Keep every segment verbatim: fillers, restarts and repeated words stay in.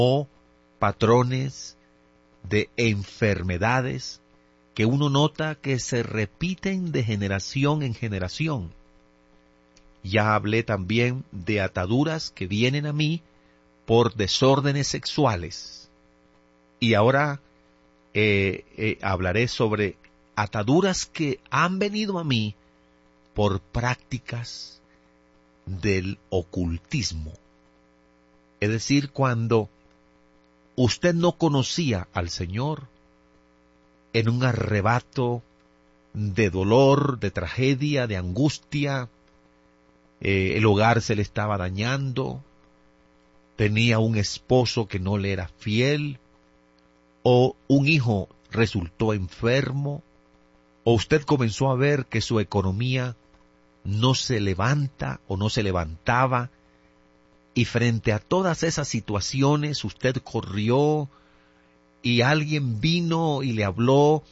o patrones de enfermedades que uno nota que se repiten de generación en generación. Ya hablé también de ataduras que vienen a mí por desórdenes sexuales. Y ahora eh, eh, hablaré sobre ataduras que han venido a mí por prácticas del ocultismo. Es decir, cuando usted no conocía al Señor, en un arrebato de dolor, de tragedia, de angustia, eh, el hogar se le estaba dañando, tenía un esposo que no le era fiel, o un hijo resultó enfermo, o usted comenzó a ver que su economía no se levanta o no se levantaba, y frente a todas esas situaciones usted corrió y alguien vino y le habló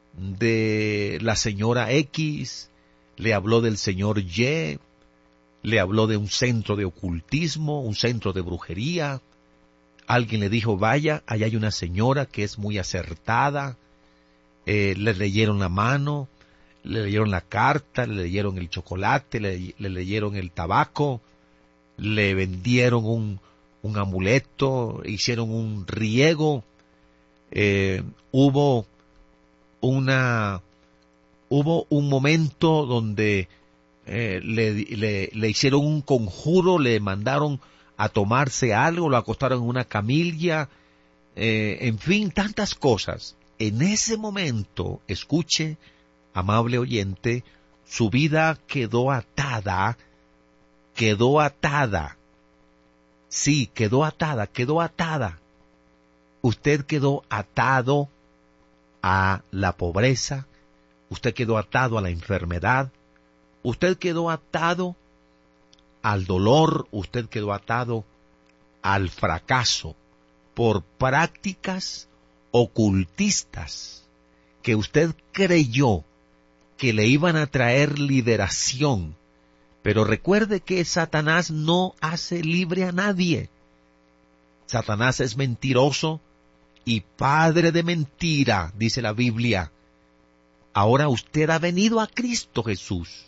de la señora X, le habló del señor Y, le habló de un centro de ocultismo, un centro de brujería. Alguien le dijo, vaya, allá hay una señora que es muy acertada. Eh, le leyeron la mano, le leyeron la carta, le leyeron el chocolate, le, le leyeron el tabaco, le vendieron un, un amuleto, hicieron un riego. Eh, hubo una hubo un momento donde eh, le, le, le hicieron un conjuro, le mandaron a tomarse algo, lo acostaron en una camilla, eh, en fin, tantas cosas. En ese momento, escuche, amable oyente, su vida quedó atada, quedó atada, sí, quedó atada, quedó atada. Usted quedó atado a la pobreza, usted quedó atado a la enfermedad, usted quedó atado al dolor, usted quedó atado al fracaso por prácticas ocultistas que usted creyó que le iban a traer liberación. Pero recuerde que Satanás no hace libre a nadie. Satanás es mentiroso y padre de mentira, dice la Biblia. Ahora usted ha venido a Cristo Jesús.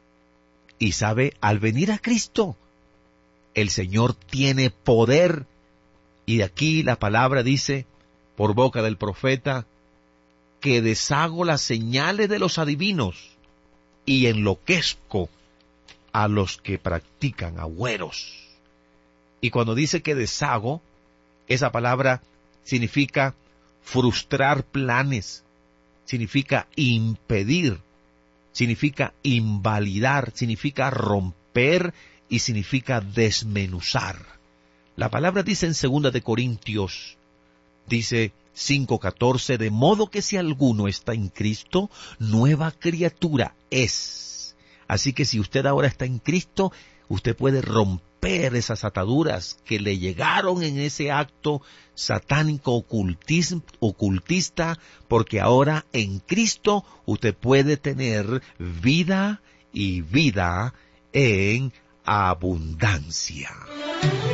Y sabe, al venir a Cristo, el Señor tiene poder. Y de aquí la palabra dice, por boca del profeta, que deshago las señales de los adivinos y enloquezco a los que practican agüeros. Y cuando dice que deshago, esa palabra significa frustrar planes, significa impedir, significa invalidar, significa romper y significa desmenuzar. La palabra dice en segunda de Corintios, dice cinco catorce, de modo que si alguno está en Cristo, nueva criatura es. Así que si usted ahora está en Cristo, usted puede romper esas ataduras que le llegaron en ese acto satánico ocultista, porque ahora en Cristo usted puede tener vida y vida en abundancia.